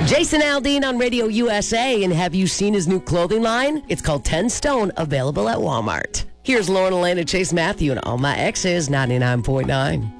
Jason Aldean on Radio USA, and have you seen his new clothing line? It's called 10 Stone, available at Walmart. Here's Lauren Elena, Chase Matthew, and All My Exes, 99.9.